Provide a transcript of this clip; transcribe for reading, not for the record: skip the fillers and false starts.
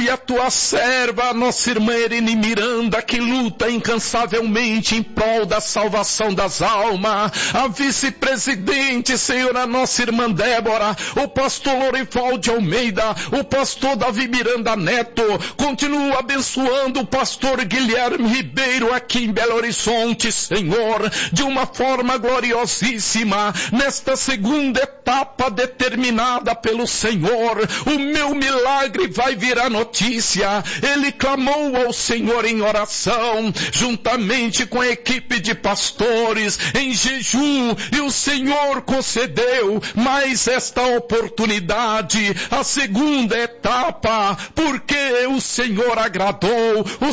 a tua serva, a nossa irmã Irene Miranda, que luta incansavelmente em prol da salvação das almas, a vice-presidente, Senhor, a nossa irmã Débora, o pastor Lorival de Almeida, o pastor Davi Miranda Neto, continua abençoando o pastor Guilherme Ribeiro aqui em Belo Horizonte, Senhor, de uma forma gloriosíssima, nesta segunda etapa determinada pelo Senhor. O meu milagre vai virar notícia. Ele clamou ao Senhor em oração, juntamente com a equipe de pastores, em jejum, e o Senhor concedeu mais esta oportunidade, a segunda etapa, porque o Senhor agradou, o